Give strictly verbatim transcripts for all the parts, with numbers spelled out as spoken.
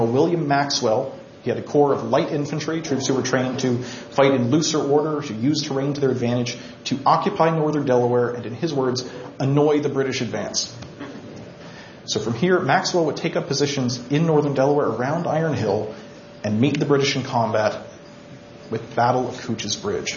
William Maxwell. He had a corps of light infantry, troops who were trained to fight in looser order, to use terrain to their advantage, to occupy northern Delaware, and in his words, annoy the British advance. So from here, Maxwell would take up positions in northern Delaware around Iron Hill and meet the British in combat with Battle of Couch's Bridge.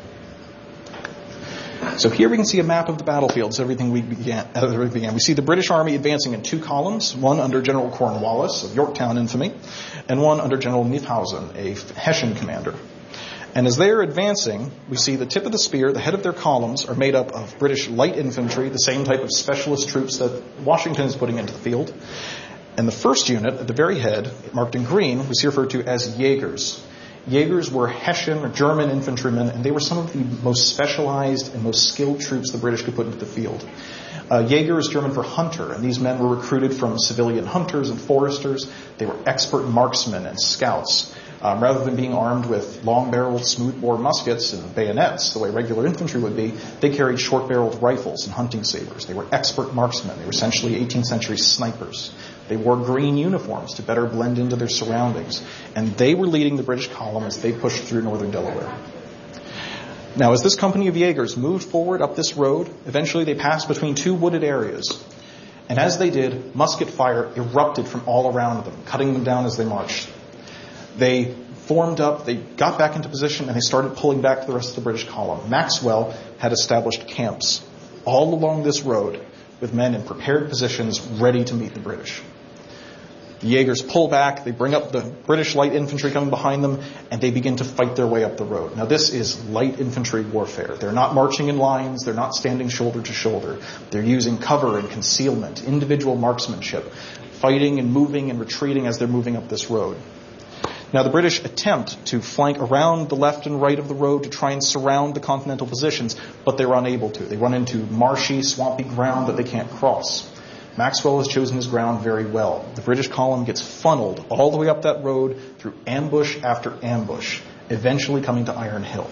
So here we can see a map of the battlefields, everything we began, uh, we began. We see the British Army advancing in two columns, one under General Cornwallis of Yorktown infamy, and one under General Knyphausen, a Hessian commander. And as they are advancing, we see the tip of the spear, the head of their columns, are made up of British light infantry, the same type of specialist troops that Washington is putting into the field. And the first unit, at the very head, marked in green, we see referred to as Jaegers. Jaegers were Hessian or German infantrymen, and they were some of the most specialized and most skilled troops the British could put into the field. Uh, Jaeger is German for hunter, and these men were recruited from civilian hunters and foresters. They were expert marksmen and scouts. Um, rather than being armed with long-barreled, smooth-bore muskets and bayonets, the way regular infantry would be, they carried short-barreled rifles and hunting sabers. They were expert marksmen. They were essentially eighteenth century snipers. They wore green uniforms to better blend into their surroundings. And they were leading the British column as they pushed through northern Delaware. Now, as this company of Jaegers moved forward up this road, eventually they passed between two wooded areas. And as they did, musket fire erupted from all around them, cutting them down as they marched. They formed up, they got back into position, and they started pulling back the rest of the British column. Maxwell had established camps all along this road with men in prepared positions ready to meet the British. The Jaegers pull back, they bring up the British light infantry coming behind them, and they begin to fight their way up the road. Now this is light infantry warfare. They're not marching in lines, they're not standing shoulder to shoulder. They're using cover and concealment, individual marksmanship, fighting and moving and retreating as they're moving up this road. Now the British attempt to flank around the left and right of the road to try and surround the continental positions, but they're unable to. They run into marshy, swampy ground that they can't cross. Maxwell has chosen his ground very well. The British column gets funneled all the way up that road through ambush after ambush, eventually coming to Iron Hill.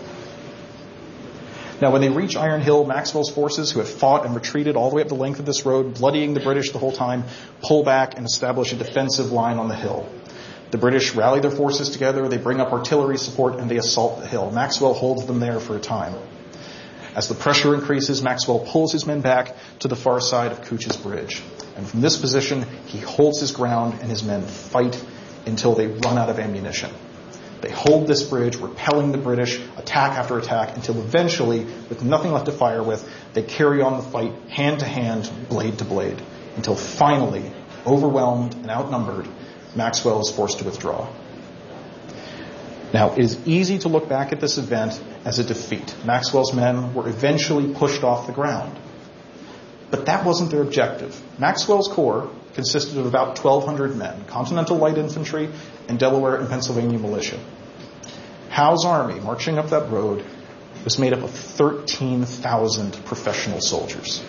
Now, when they reach Iron Hill, Maxwell's forces, who have fought and retreated all the way up the length of this road, bloodying the British the whole time, pull back and establish a defensive line on the hill. The British rally their forces together, they bring up artillery support, and they assault the hill. Maxwell holds them there for a time. As the pressure increases, Maxwell pulls his men back to the far side of Couch's Bridge. And from this position, he holds his ground and his men fight until they run out of ammunition. They hold this bridge, repelling the British, attack after attack, until eventually, with nothing left to fire with, they carry on the fight hand to hand, blade to blade, until finally, overwhelmed and outnumbered, Maxwell is forced to withdraw. Now, it is easy to look back at this event as a defeat. Maxwell's men were eventually pushed off the ground. But that wasn't their objective. Maxwell's corps consisted of about twelve hundred men, Continental Light Infantry and Delaware and Pennsylvania militia. Howe's army, marching up that road, was made up of thirteen thousand professional soldiers.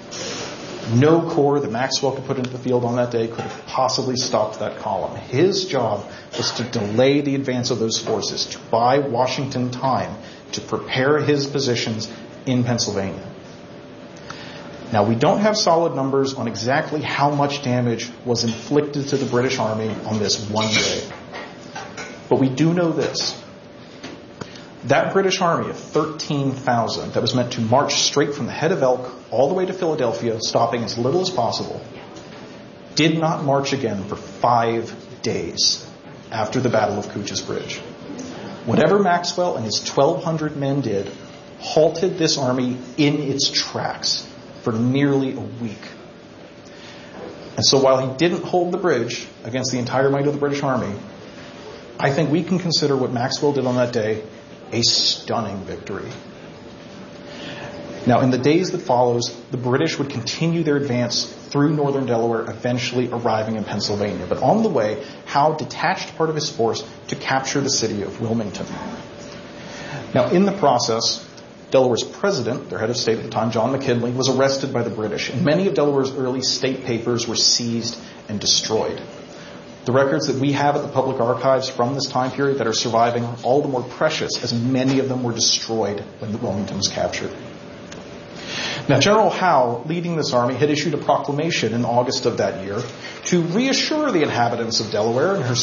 No corps that Maxwell could put into the field on that day could have possibly stopped that column. His job was to delay the advance of those forces, to buy Washington time to prepare his positions in Pennsylvania. Now, we don't have solid numbers on exactly how much damage was inflicted to the British Army on this one day. But we do know this. That British Army of thirteen thousand that was meant to march straight from the head of Elk all the way to Philadelphia, stopping as little as possible, did not march again for five days after the Battle of Couch's Bridge. Whatever Maxwell and his twelve hundred men did halted this army in its tracks for nearly a week. And so while he didn't hold the bridge against the entire might of the British Army, I think we can consider what Maxwell did on that day a stunning victory. Now, in the days that follows, the British would continue their advance through northern Delaware, eventually arriving in Pennsylvania. But on the way, Howe detached part of his force to capture the city of Wilmington. Now, in the process, Delaware's president, their head of state at the time, John McKinley, was arrested by the British, and many of Delaware's early state papers were seized and destroyed. The records that we have at the public archives from this time period that are surviving are all the more precious, as many of them were destroyed when Wilmington was captured. Now, General Howe, leading this army, had issued a proclamation in August of that year to reassure the inhabitants of Delaware and her